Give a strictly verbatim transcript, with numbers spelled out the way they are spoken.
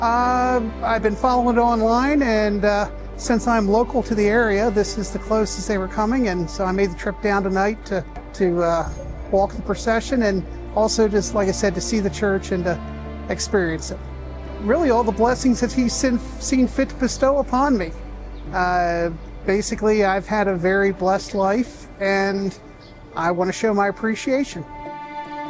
Uh, I've been following it online, and uh, since I'm local to the area, this is the closest they were coming, and so I made the trip down tonight to, to uh, walk the procession, and also just, like I said, to see the church and to experience it. Really all the blessings that he's seen, seen fit to bestow upon me. Uh, basically, I've had a very blessed life, and I want to show my appreciation.